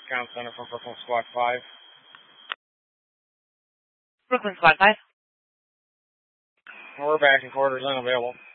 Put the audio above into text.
Comm Center from Brooklyn Squad 5. Brooklyn Squad 5. We're back in quarters unavailable.